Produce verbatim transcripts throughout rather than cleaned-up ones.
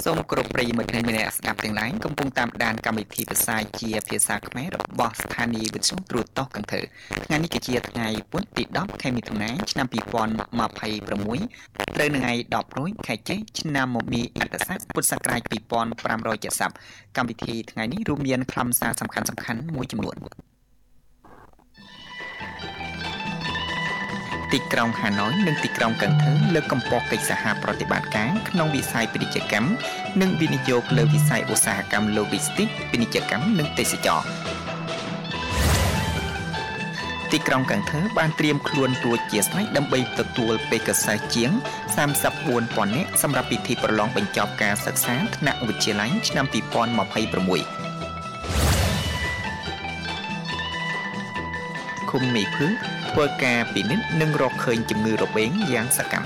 សូមគោរពប្រិយមិត្តនិងអ្នកស្ដាប់ទាំងឡាយកំពុងតាមដានកម្មវិធីភាសាជាភាសាខ្មែររបស់ស្ថានីយ៍វិទ្យុទូរទស្សន៍កន្ទើថ្ងៃនេះគឺជាថ្ងៃពុធទីដប់ខែមិថុនាឆ្នាំពីរពាន់ម្ភៃប្រាំមួយត្រូវនៅថ្ងៃដប់រយខែចេសឆ្នាំមកមីអត្តស័កពុទ្ធសករាជពីរពាន់ប្រាំរយเจ็ดสิบកម្មវិធីថ្ងៃនេះរួមមានខ្លឹមសារសំខាន់ៗមួយចំនួនទីក្រុងហាណូយនិងទីក្រុងកឹងថឺលើកកម្ពស់កិច្ចសហប្រតិបត្តិការក្នុងវិស័យពាណិជ្ជកម្មនិងវិនិយោគលើវិស័យឧស្សាហកម្ម Logistics ពាណិជ្ជកម្មនិងទេសចរណ៍ទីក្រុងកឹងថឺបានត្រៀមខ្លួនរួចជាស្រេចដើម្បីទទួលបេក្ខសិស្សជាងសាមសិបបួនពាន់នាក់សម្រាប់ពិធីប្រឡងបញ្ចប់ការសិក្សាថ្នាក់វិទ្យាល័យឆ្នាំពីរពាន់ម្ភៃប្រាំមួយឃុំមេភឺធ្វើការពិនិត្យនិងរកឃើញជំងឺរបេងយ៉ាងសកម្ម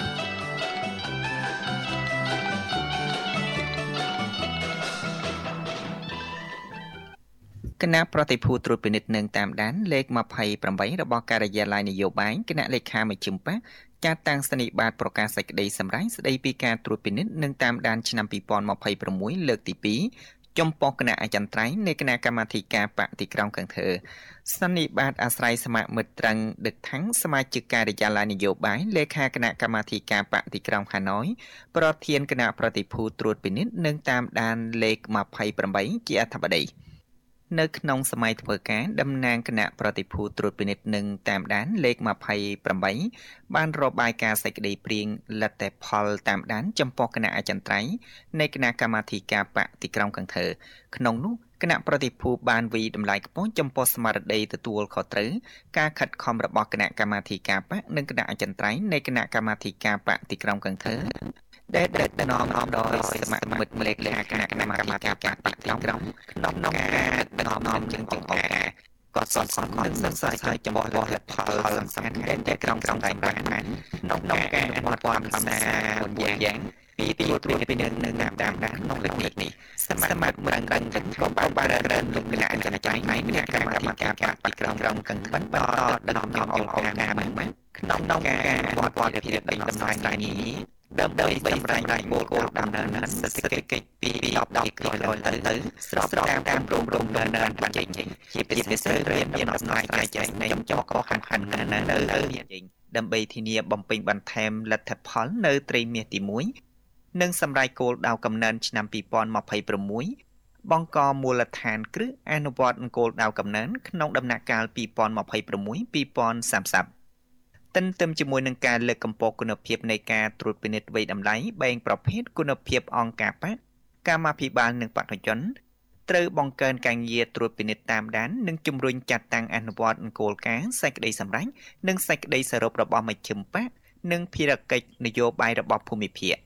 គណៈប្រតិភូត្រួតពិនិត្យនិងតាមដានលេខម្ភៃប្រាំបីរបស់ការិយាល័យនយោបាយគណៈលេខាមជ្ឈិមបក្សចាត់តាំងសន្និបាតប្រកាសសេចក្តីសម្រេចស្តីពីការត្រួតពិនិត្យនិងតាមដានឆ្នាំពីរពាន់ម្ភៃប្រាំមួយលើកទីពីរចំពោះគណៈអចិន្ត្រៃយ៍នៃគណៈកម្មាធិការបកទីក្រុងកឹងថឺសន្និបាតអាស្រ័យសមាមិត្តត្រឹងដឹកថាំងសមាជិកការិយាល័យនយោបាយលេខាគណៈកម្មាធិការបកទីក្រុងហាណូយប្រធានគណៈប្រតិភូត្រួតពិនិត្យនិងតាមដានលេខម្ភៃប្រាំបីជាអធិបតីនៅក្នុងសម័យធ្វើការតំណាងគណៈប្រតិភូត្រួតពិនិត្យនិងតាមដានលេខម្ភៃប្រាំបីបានរបាយការណ៍សេចក្តីព្រាងលទ្ធផលតាមដានចំពោះគណៈអចិន្ត្រៃយ៍នៃគណៈកម្មាធិការបកទីក្រុងកឹងថឺក្នុងនោះគណៈប្រតិភូបានវិយតម្លៃខ្ពស់ចំពោះស្មារតីទទួលខុសត្រូវការខិតខំរបស់គណៈកម្មាធិការបកនិងគណៈអចិន្ត្រៃយ៍នៃគណៈកម្មាធិការបកទីក្រុងកឹងថឺដែលដឹកនាំដោយសមាមិត្តលេខាគណៈកម្មាធិការបកទីក្រុងក្នុងការដឹកនាំជាអង្គការក៏សន្សំនិងសរសើរចំពោះលទ្ធផលសំខាន់ដែលទីក្រុងក្រុងតែបានក្នុងការអនុវត្តតាមផ្សារមួយយ៉ាងពីទីត្រួតពិនិត្យនិងតាមដានក្នុងលើកនេះសមាមិត្តមិនដឹងទាំងក្រុមបានបានរើនលោកគណៈអចិន្ត្រៃយ៍នៃគណៈកម្មាធិការបកទីក្រុងក្រុងកឹងថឺបន្តដឹកនាំអង្គការបានក្នុងការអនុវត្តផលិតភាពដីដំណើរការនេះដើម្បីសម្រេចគោលគោលដំណើរសេដ្ឋកិច្ចពីដប់ក្រោយទៅទៅស្របតាមតាមព្រមព្រៀងដំណើរបញ្ចេញជាពិសេសរៀបចំដំណើរការចែកនៃចំចកកខាងខាងនៅនៅចេញដើម្បីធានាបំពេញបន្ថែមលទ្ធផលនៅត្រីមាសទីមួយនិងសម្រេចគោលដៅកំណើនឆ្នាំពីរពាន់ម្ភៃប្រាំមួយបង្កមូលដ្ឋានគ្រឹះអនុវត្តគោលដៅកំណើនក្នុងដំណាក់កាលពីរពាន់ម្ភៃប្រាំមួយពីរពាន់សាមសិបទន្ទឹមជាមួយនឹងការលើកកម្ពស់គុណភាពនៃការត្រួតពិនិត្យវិតម្លៃបែងប្រភេទគុណភាពអង្គការបកកម្មាភិបាលនិងបេក្ខជនត្រូវបង្កើនការងារត្រួតពិនិត្យតាមដាននិងជំរុញចាត់តាំងអនុវត្តគោលការណ៍សេចក្តីសម្រេចនិងសេចក្តីសរុបរបស់មជ្ឈិមបក្សនិងភារកិច្ចនយោបាយរបស់ភូមិភាគ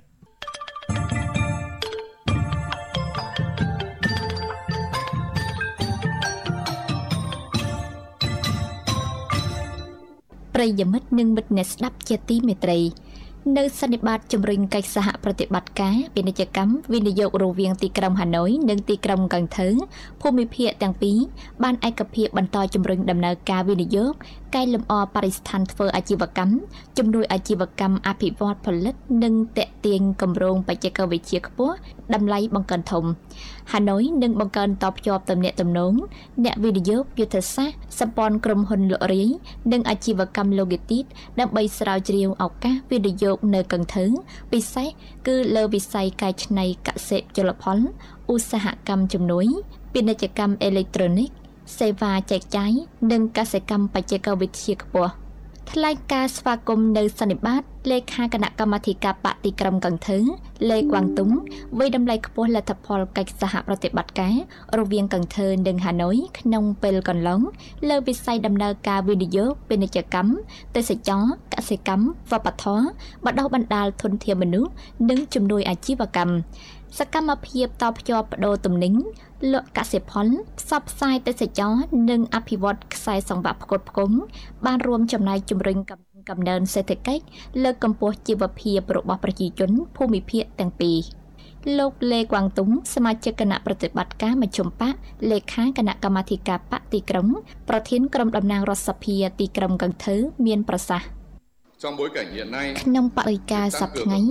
ប្រិយមិត្តនិងមិត្តអ្នកស្ដាប់ជាទីមេត្រីនៅសន្និបាតជំរុញកិច្ចសហប្រតិបត្តិការពាណិជ្ជកម្មវិនិយោគរវាងទីក្រុងហាណូយនិងទីក្រុងកឹងថឺភូមិភាគទាំងពីរបានឯកភាពបន្តជំរុញដំណើរការវិនិយោគកែលម្អបរិស្ថានធ្វើអាជីវកម្មជំនួយអាជីវកម្មអភិវឌ្ឍផលិតនិងទាក់ទាញគម្រោងបច្ចេកវិទ្យាខ្ពស់តម្លៃបង្កើនធំហាណូយនឹងបង្កើនតភ្ជាប់ទំនាក់ទំនងអ្នកវិនិយោគយុទ្ធសាស្ត្រសម្ព័ន្ធក្រុមហ៊ុនលក់រាយនិងអាជីវកម្ម Logistics ដើម្បីស្រាវជ្រាវឱកាសវិនិយោគនៅកឹងថឺពិសេសគឺលើវិស័យកែច្នៃកសិជលផលឧស្សាហកម្មជំនួយពាណិជ្ជកម្មអេឡិចត្រូនិកសេវាចែកចាយនិងកសិកម្មបច្ចេកវិទ្យាខ្ពស់ថ្លែងការណ៍ស្វាគមន៍នៅសន្និបាតលេខាគណៈកម្មាធិការបកទីក្រុងកឹងថឺលេគួងតុងវិយតម្លៃខ្ពស់លទ្ធផលកិច្ចសហប្រតិបត្តិការរវាងកឹងថឺនិងហាណូយក្នុងពេលកន្លងលើវិស័យដំណើរការវិនិយោគពាណិជ្ជកម្មទេសចរណ៍កសិកម្មវប្បធម៌បណ្ដុះបណ្ដាលធនធានមនុស្សនិងជំនួយអាជីវកម្មសកម្មភាពតភ្ជាប់បដូរទំនិញលក់កសិផលផ្សព្វផ្សាយទេសចរណ៍និងអភិវឌ្ឍខ្សែសង្វាក់ផ្គត់ផ្គង់បានរួមចំណែកជំរុញកំណើនសេដ្ឋកិច្ចលើកកម្ពស់ជីវភាពរបស់ប្រជាជនភូមិភាគទាំងពីរលោកលេគួងតុងសមាជិកគណៈប្រតិបត្តិការមជ្ឈិមបក្សលេខាគណៈកម្មាធិការបកទីក្រុងប្រធានក្រុមតំណាងរដ្ឋសភាទីក្រុងកឹងថឺមានប្រសាសន៍ Trong bối cảnh hiện nay, ក្នុងបរិយាកាសសប្តាហ៍ថ្ងៃ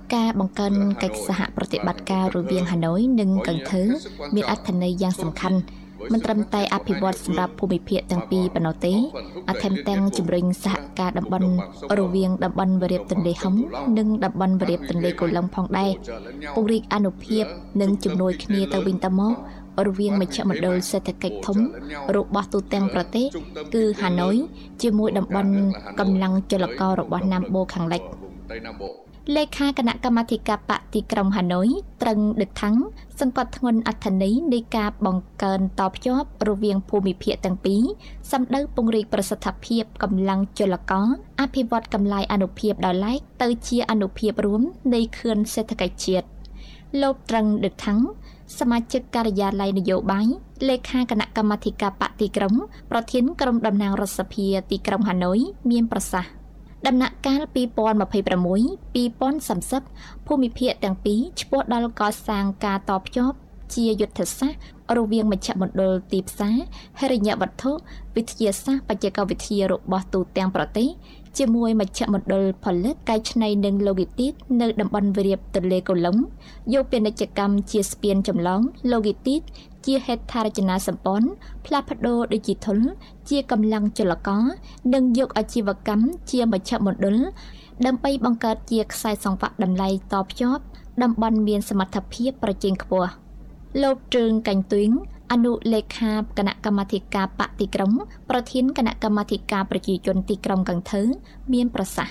ការបង្កើនកិច្ចសហប្រតិបត្តិការរវាងហាណូយនិងកឹងថឺមានអត្ថន័យយ៉ាងសំខាន់មិនត្រឹមតែអភិវឌ្ឍសម្រាប់ភូមិភាគទាំងពីរប៉ុណ្ណោះទេអថែមទាំងជំរុញសហការតំបន់រវាងតំបន់វារីបទន្លេហុងនិងតំបន់វារីបទន្លេកូឡុងផងដែរពង្រីកអនុភាពនិងជំនួយគ្នាទៅវិញទៅមករវាងមជ្ឈមណ្ឌលសេដ្ឋកិច្ចធំរបស់ទូទាំងប្រទេសគឺហាណូយជាមួយតំបន់កម្លាំងចលកររបស់ណាំបូខាងលិចលេខាគណៈកម្មាធិការបកទីក្រុងហាណូយត្រឹងដឹកថាំងសង្កត់ធ្ងន់អត្ថន័យនៃការបង្កើនតភ្ជាប់រវាងភូមិភាគទាំងពីរសម្ដៅពង្រីកប្រសិទ្ធភាពកម្លាំងចលករអភិវឌ្ឍកម្លាយអនុភាពដោយឡែកទៅជាអនុភាពរួមនៃខឿនសេដ្ឋកិច្ចជាតិលោកត្រឹងដឹកថាំងសមាជិកការិយាល័យនយោបាយលេខាគណៈកម្មាធិការបកទីក្រុងប្រធានក្រុមតំណាងរដ្ឋសភាទីក្រុងហាណូយមានប្រសាសន៍ដំណាក់កាលពីរពាន់ម្ភៃប្រាំមួយដល់ពីរពាន់សាមសិបភូមិភាគទាំងពីរឆ្ពោះដល់កសាងការតភ្ជាប់ជាយុទ្ធសាស្ត្ររវាងមជ្ឈមណ្ឌលទីផ្សារហិរញ្ញវត្ថុវិទ្យាសាស្ត្របច្ចេកវិទ្យារបស់ទូទាំងប្រទេសជាមួយមជ្ឈមណ្ឌលផលិតកែច្នៃនិងឡូហ្គីទីកនៅតំបន់វារីបទន្លេកូឡុងយកពាណិជ្ជកម្មជាស្ពានចម្លងឡូហ្គីទីកជាហេដ្ឋារចនាសម្ព័ន្ធផ្លាស់ប្ដូរឌីជីថលជាកម្លាំងចលករនិងយកអាជីវកម្មជាមជ្ឈមណ្ឌលដើម្បីបង្កើតជាខ្សែសង្វាក់តម្លៃតភ្ជាប់តំបន់មានសមត្ថភាពប្រជែងខ្ពស់លោកទ្រឹងកាញ់ទួងអនុលេខាគណៈកម្មាធិការបកទីក្រុងប្រធានគណៈកម្មាធិការប្រជាជនទីក្រុងកឹងថឺមានប្រសាសន៍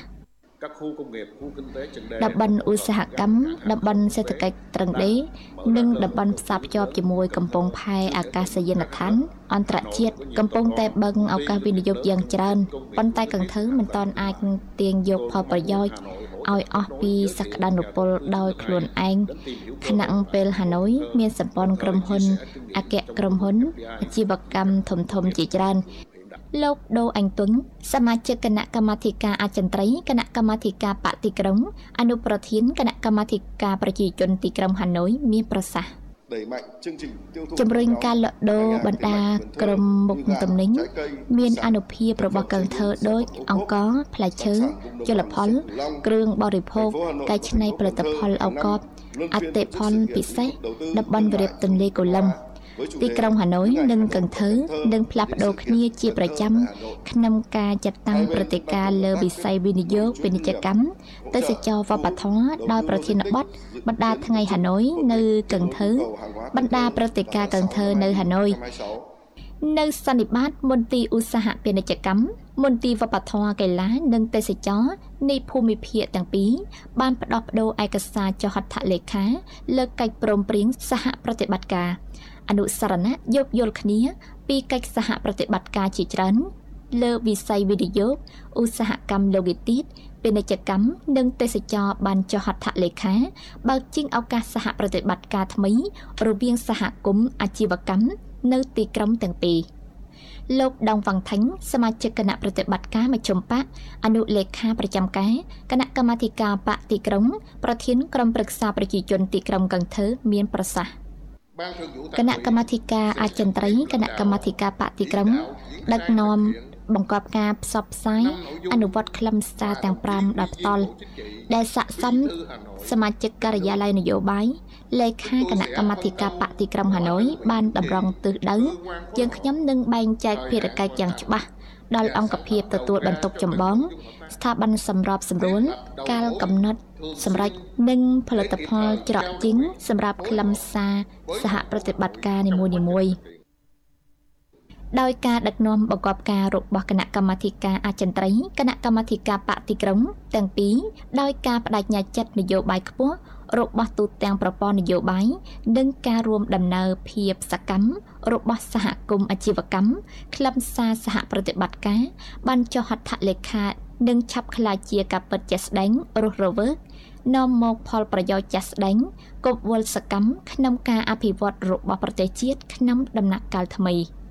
តំបន់ឧស្សាហកម្មតំបន់សេដ្ឋកិច្ចត្រឹងដេនិងតំបន់ផ្សារភ្ជាប់ជាមួយកំពង់ផែអាកាសយានដ្ឋានអន្តរជាតិកំពុងតែបឹងឱកាសវិនិយោគយ៉ាងច្រើនប៉ុន្តែកឹងថឺមិនទាន់អាចទាញយកផលប្រយោជន៍ឲ្យអស់ពីសក្តានុពលដោយខ្លួនឯងខណៈពេលហាណូយមានសម្ព័ន្ធក្រុមហ៊ុនអគ្គក្រុមហ៊ុនអាជីវកម្មធំធំជាច្រើនលោកដូអញទុនសមាជិកគណៈកម្មាធិការអចិន្ត្រៃយ៍គណៈកម្មាធិការបកទីក្រុងអនុប្រធានគណៈកម្មាធិការប្រជាជនទីក្រុងហាណូយមានប្រសាសន៍ជំរុញការលក់ដូរបណ្ដាក្រុមមុខទំនិញមានអនុភាពរបស់កឹងថឺដូចអង្ករផ្លែឈើជលផលគ្រឿងបរិភោគកែច្នៃផលិតផលឱកបអតិផលពិសេសតំបន់វារីបទន្លេកូឡុងទីក្រុងហាណូយនិងកឹងថឺនឹងផ្លាស់ប្ដូរគ្នាជាប្រចាំក្នុងការចាត់តាំងព្រឹត្តិការណ៍លើវិស័យវិនិយោគពាណិជ្ជកម្មទេសចរវប្បធម៌ដោយប្រធានបទបណ្ដាថ្ងៃហាណូយនៅកឹងថឺបណ្ដាព្រឹត្តិការណ៍កឹងថឺនៅហាណូយនៅសន្និបាតមន្ទីរឧស្សាហពាណិជ្ជកម្មមន្ទីរវប្បធម៌កីឡានិងទេសចរនៃភូមិភាគទាំងពីរបានផ្ដោះប្ដូរឯកសារចុះហត្ថលេខាលើកិច្ចព្រមព្រៀងសហប្រតិបត្តិការអនុសរណៈយោគយល់គ្នាពីកិច្ចសហប្រតិបត្តិការជាច្រើនលើវិស័យវិនិយោគឧស្សាហកម្មឡូហ្គីទីកពាណិជ្ជកម្មនិងទេសចរបានចុះហត្ថលេខាបើកជាងឱកាសសហប្រតិបត្តិការថ្មីរវាងសហគមន៍អាជីវកម្មនៅទីក្រុងទាំងពីរលោកដងវ៉ាងថាញ់សមាជិកគណៈប្រតិបត្តិការមជ្ឈមបកអនុលេខាប្រចាំការគណៈកម្មាធិការបកទីក្រុងប្រធានក្រុមប្រឹក្សាប្រជាជនទីក្រុងកឹងថឺមានប្រសាសន៍គណៈកម្មាធិការអចិន្ត្រៃយ៍គណៈកម្មាធិការបកទីក្រុងដឹកនាំបង្កប់ការផ្សព្វផ្សាយអនុវត្តខ្លឹមសារទាំងប្រាំដោយផ្ទាល់ដែលស័ក្តិសមសមាជិកការិយាល័យនយោបាយលេខាគណៈកម្មាធិការបកទីក្រុងហាណូយបានតម្រង់ទិសដៅយើងខ្ញុំនឹងបែងចែកភារកិច្ចយ៉ាងច្បាស់ដល់អង្គភាពទទួលបន្ទុកចម្បងស្ថាប័នសម្របសម្រួលកាលកំណត់សម្រាប់និងផលិតផលច្រកជីងសម្រាប់ខ្លឹមសារសហប្រតិបត្តិការនីមួយៗដោយការដឹកនាំបង្កប់ការរបស់គណៈកម្មាធិការអចិន្ត្រៃយ៍គណៈកម្មាធិការបកទីក្រុងទាំងពីរដោយការបដិញ្ញាចិត្តនយោបាយខ្ពស់របស់ទូទាំងប្រព័ន្ធនយោបាយនិងការរួមដំណើរភាពសកម្មរបស់សហគមន៍អាជីវកម្មខ្លឹមសារសហប្រតិបត្តិការបានចុះហត្ថលេខានិងឆាប់ក្លាយជាការពិតជាក់ស្ដែងរស់រវើកនាំមកផលប្រយោជន៍ចាស់ស្ដែងគប់វល់សកម្មក្នុងការអភិវឌ្ឍរបស់ប្រទេសជាតិក្នុងដំណាក់កាលថ្មី។